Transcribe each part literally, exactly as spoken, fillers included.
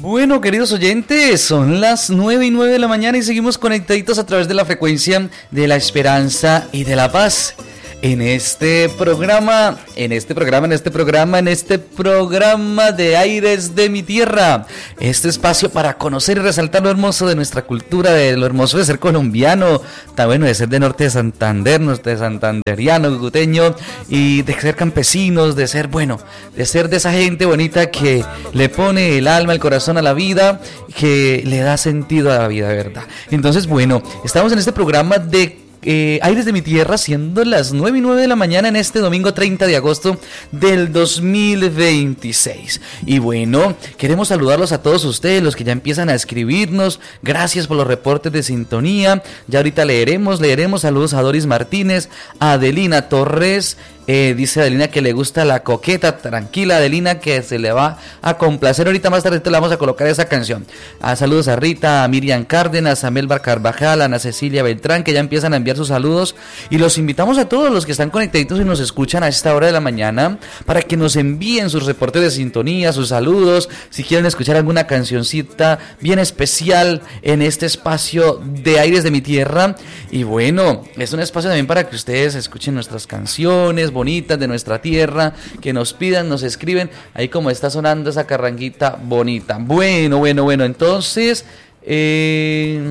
Bueno, queridos oyentes, son las nueve y nueve de la mañana y seguimos conectaditos a través de la frecuencia de la esperanza y de la paz. En este programa, en este programa, en este programa, en este programa de Aires de mi Tierra. Este espacio para conocer y resaltar lo hermoso de nuestra cultura, de lo hermoso de ser colombiano, tan bueno de ser de norte de Santander, norte de santanderiano, guteño, y de ser campesinos, de ser, bueno, de ser de esa gente bonita que le pone el alma, el corazón a la vida, que le da sentido a la vida, de verdad. Entonces, bueno, estamos en este programa de Eh, Aires de mi Tierra, siendo las nueve y nueve de la mañana en este domingo treinta de agosto del dos mil veintiséis. Y bueno, queremos saludarlos a todos ustedes, los que ya empiezan a escribirnos. Gracias por los reportes de sintonía. Ya ahorita leeremos, leeremos. Saludos a Doris Martínez, a Adelina Torres. Eh, dice Adelina que le gusta la coqueta. Tranquila, Adelina, que se le va a complacer. Ahorita más tarde te la vamos a colocar esa canción. Ah, saludos a Rita, a Miriam Cárdenas, a Melbar Carvajal, a Ana Cecilia Beltrán, que ya empiezan a enviar sus saludos. Y los invitamos a todos los que están conectaditos y nos escuchan a esta hora de la mañana para que nos envíen sus reportes de sintonía, sus saludos. Si quieren escuchar alguna cancioncita bien especial en este espacio de Aires de mi Tierra. Y bueno, es un espacio también para que ustedes escuchen nuestras canciones bonitas de nuestra tierra, que nos pidan, nos escriben, ahí como está sonando esa carranguita bonita. Bueno, bueno, bueno, entonces eh,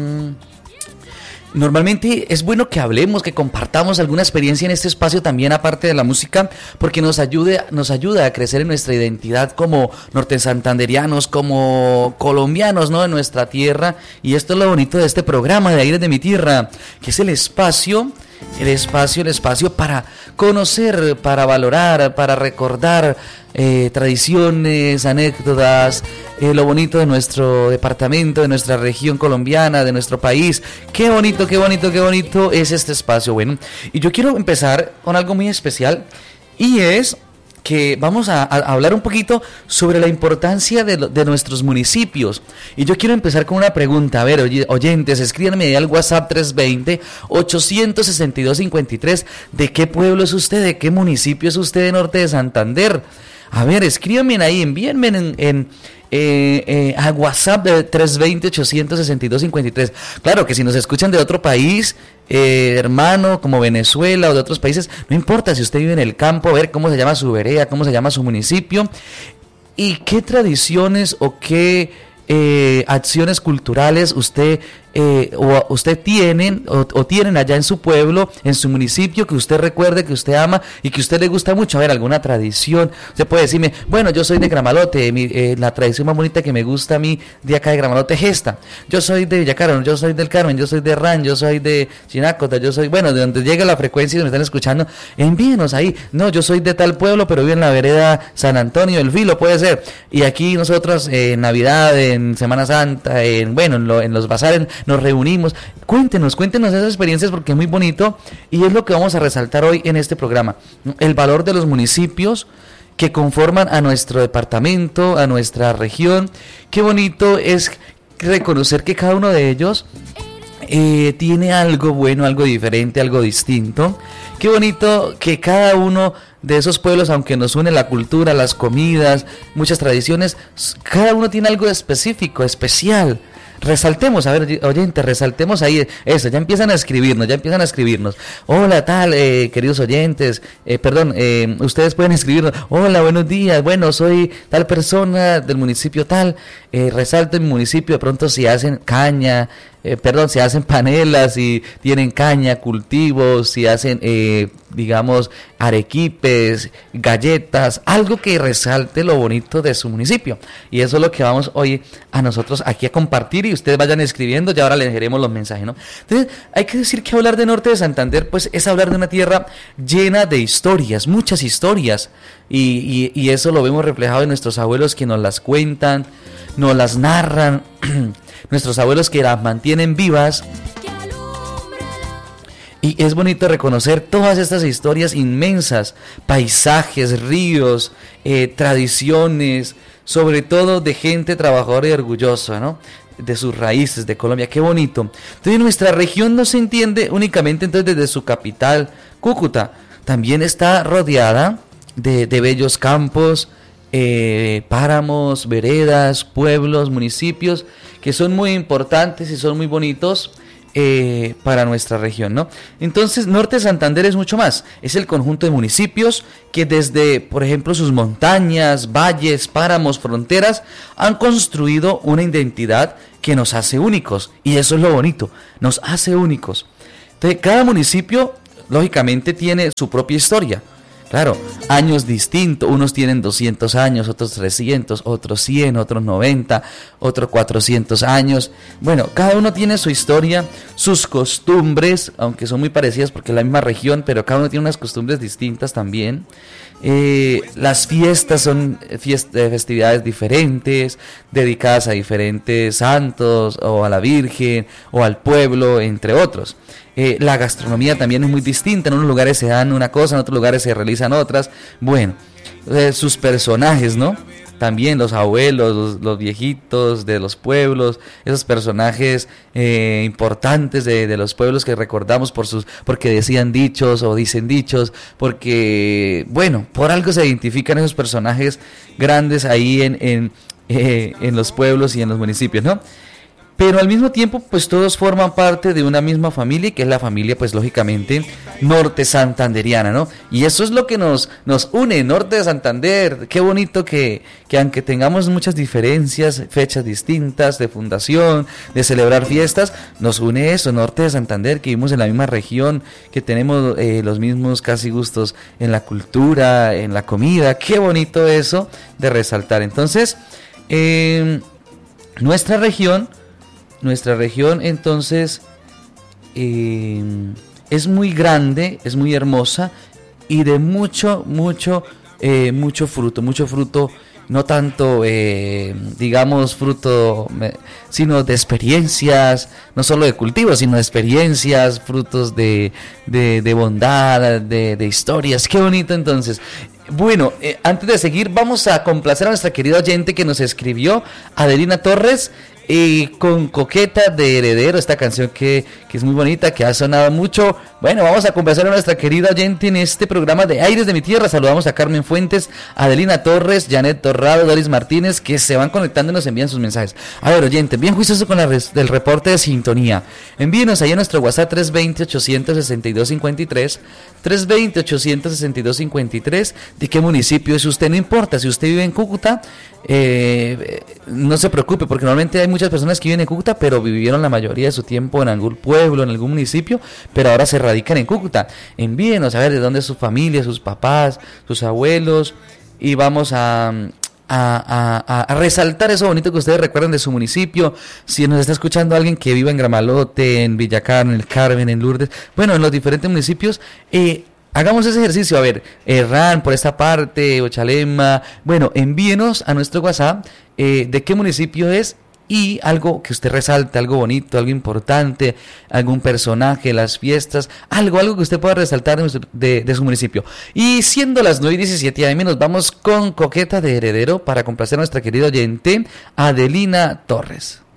normalmente es bueno que hablemos, que compartamos alguna experiencia en este espacio también, aparte de la música, porque nos ayude, nos ayuda a crecer en nuestra identidad como norte santanderianos, como colombianos, ¿no?, de nuestra tierra. Y esto es lo bonito de este programa de Aires de mi Tierra, que es el espacio El espacio, el espacio para conocer, para valorar, para recordar eh, tradiciones, anécdotas, eh, lo bonito de nuestro departamento, de nuestra región colombiana, de nuestro país. Qué bonito, qué bonito, qué bonito es este espacio. Bueno, y yo quiero empezar con algo muy especial, y es que vamos a, a hablar un poquito sobre la importancia de, lo, de nuestros municipios. Y yo quiero empezar con una pregunta. A ver, oy, oyentes, escríbanme ahí al WhatsApp tres dos cero, ocho seis dos, cinco tres. ¿De qué pueblo es usted? ¿De qué municipio es usted de norte de Santander? A ver, escríbanme ahí, envíenme en... en Eh, eh, a WhatsApp de tres dos cero, ocho seis dos, cinco tres. Claro que si nos escuchan de otro país, eh, hermano, como Venezuela o de otros países, no importa si usted vive en el campo, a ver cómo se llama su vereda, cómo se llama su municipio y qué tradiciones o qué eh, acciones culturales usted eh, o usted tienen o, o tienen allá en su pueblo, en su municipio, que usted recuerde, que usted ama y que usted le gusta mucho. A ver, alguna tradición. Usted puede decirme, bueno, yo soy de Gramalote, mi, eh, la tradición más bonita que me gusta a mí de acá de Gramalote es esta. Yo soy de Villacarón, yo soy del Carmen, yo soy de Ran, yo soy de Chinacota, yo soy, bueno, de donde llega la frecuencia y donde están escuchando, envíenos ahí. No, yo soy de tal pueblo, pero vivo en la vereda San Antonio del Filo, puede ser. Y aquí nosotros eh, en Navidad, en Semana Santa, en, bueno, en, lo, en los bazares, nos reunimos. Cuéntenos, cuéntenos esas experiencias, porque es muy bonito y es lo que vamos a resaltar hoy en este programa, ¿no? El valor de los municipios que conforman a nuestro departamento, a nuestra región. Qué bonito es reconocer que cada uno de ellos eh, tiene algo bueno, algo diferente, algo distinto. Qué bonito que cada uno de esos pueblos, aunque nos une la cultura, las comidas, muchas tradiciones, cada uno tiene algo específico, especial. Resaltemos, a ver, oyentes, resaltemos ahí eso, ya empiezan a escribirnos, ya empiezan a escribirnos. Hola, tal, eh, queridos oyentes, eh, perdón, eh, ustedes pueden escribirnos. Hola, buenos días, bueno, soy tal persona del municipio tal, eh, resalto en mi municipio, de pronto si hacen caña, eh, perdón, si hacen panelas, si tienen caña, cultivos, si hacen, eh, digamos, arequipes, galletas, algo que resalte lo bonito de su municipio. Y eso es lo que vamos hoy a nosotros aquí a compartir, y ustedes vayan escribiendo, ya ahora leeremos los mensajes, ¿no? Entonces, hay que decir que hablar de norte de Santander, pues es hablar de una tierra llena de historias, muchas historias, y, y, y eso lo vemos reflejado en nuestros abuelos que nos las cuentan, nos las narran, nuestros abuelos que las mantienen vivas. Y es bonito reconocer todas estas historias inmensas, paisajes, ríos, eh, tradiciones, sobre todo de gente trabajadora y orgullosa, ¿no?, de sus raíces, de Colombia. Qué bonito. Entonces nuestra región no se entiende únicamente entonces desde su capital, Cúcuta. También está rodeada de, de bellos campos, eh, páramos, veredas, pueblos, municipios, que son muy importantes y son muy bonitos eh, para nuestra región, ¿no? Entonces, Norte de Santander es mucho más, es el conjunto de municipios que desde, por ejemplo, sus montañas, valles, páramos, fronteras, han construido una identidad que nos hace únicos, y eso es lo bonito, nos hace únicos. Entonces, cada municipio, lógicamente, tiene su propia historia. Claro, años distintos, unos tienen doscientos años, otros trescientos, otros cien, otros noventa, otros cuatrocientos años. Bueno, cada uno tiene su historia, sus costumbres, aunque son muy parecidas porque es la misma región, pero cada uno tiene unas costumbres distintas también. Eh, las fiestas son fiest- festividades diferentes, dedicadas a diferentes santos, o a la Virgen, o al pueblo, entre otros. Eh, la gastronomía también es muy distinta, en unos lugares se dan una cosa, en otros lugares se realizan otras. Bueno, eh, sus personajes, ¿no? También los abuelos, los, los viejitos de los pueblos, esos personajes eh, importantes de, de los pueblos que recordamos por sus, porque decían dichos o dicen dichos, porque, bueno, por algo se identifican esos personajes grandes ahí en, en, eh, en los pueblos y en los municipios, ¿no? Pero al mismo tiempo, pues todos forman parte de una misma familia, que es la familia, pues lógicamente, norte santanderiana, ¿no? Y eso es lo que nos, nos une, Norte de Santander. Qué bonito que, que aunque tengamos muchas diferencias, fechas distintas de fundación, de celebrar fiestas, nos une eso, Norte de Santander, que vivimos en la misma región, que tenemos eh, los mismos casi gustos en la cultura, en la comida. Qué bonito eso de resaltar. Entonces, eh, nuestra región... Nuestra región entonces eh, es muy grande, es muy hermosa y de mucho, mucho, eh, mucho fruto, mucho fruto, no tanto, eh, digamos, fruto, sino de experiencias, no solo de cultivos, sino de experiencias, frutos de, de, de bondad, de, de historias. Qué bonito entonces. Bueno, eh, antes de seguir, vamos a complacer a nuestra querida oyente que nos escribió, Adelina Torres, y con Coqueta de Heredero, esta canción que, que es muy bonita, que ha sonado mucho. Bueno, vamos a complacer a nuestra querida oyente en este programa de Aires de mi Tierra. Saludamos a Carmen Fuentes, Adelina Torres, Janet Torrado, Doris Martínez, que se van conectando y nos envían sus mensajes. A ver, oyente, bien juicioso con la res, del reporte de sintonía. Envíenos ahí a nuestro WhatsApp tres dos cero, ocho seis dos, cinco tres, tres dos cero, ocho seis dos, cinco tres, de qué municipio es usted, no importa, si usted vive en Cúcuta, eh, no se preocupe, porque normalmente hay muchas personas que viven en Cúcuta, pero vivieron la mayoría de su tiempo en algún pueblo, en algún municipio, pero ahora se radican en Cúcuta. Envíenos a ver de dónde es su familia, sus papás, sus abuelos, y vamos a... A, a, a resaltar eso bonito que ustedes recuerdan de su municipio. Si nos está escuchando alguien que viva en Gramalote, en Villacarmen, en el Carmen, en Lourdes, bueno, en los diferentes municipios, eh, hagamos ese ejercicio. A ver, Herrán por esta parte, Ochalema, bueno, envíenos a nuestro WhatsApp eh, de qué municipio es, y algo que usted resalte, algo bonito, algo importante, algún personaje, las fiestas, algo, algo que usted pueda resaltar de, de su municipio. Y siendo las nueve y diecisiete a eme, nos vamos con Coqueta de Heredero para complacer a nuestra querida oyente Adelina Torres.